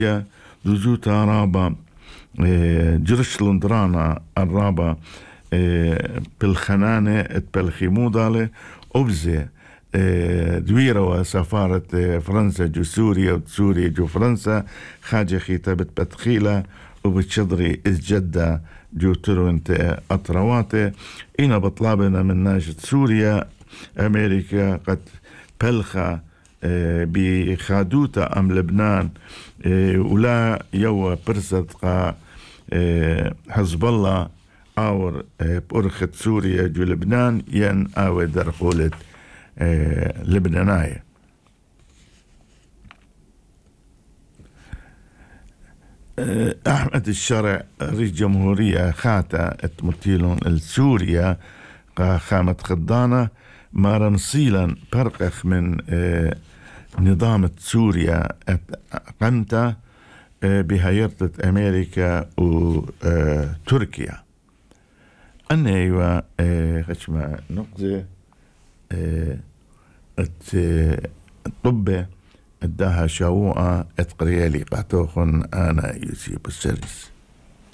دوزوتا رابا جرشلندرانا الرابا بالخنانة بالخيمودالة أبزي دويرة وسفارة فرنسا جو سوريا وسوريا جو فرنسا خاجة خيتبت بتخيلة وبتشضري إزجدة جو ترونت أطرواتي إنا بطلابنا من ناجد سوريا أمريكا قد بلخة بخادوتا أم لبنان ولا يو برسد حزب الله أور بأرخة سوريا جو لبنان ين آوي درخولة لبنانية. أحمد الشرع رئيس جمهورية خاتا اتمتيلون السوريا خامت خضانة مارنصيلا برقخ من نظام سوريا قمتا بهيرتة أمريكا وتركيا أنيوا خشما نقضي الطب اداها شووعة اتقريالي قاتوخن أنا يوسيب السريس.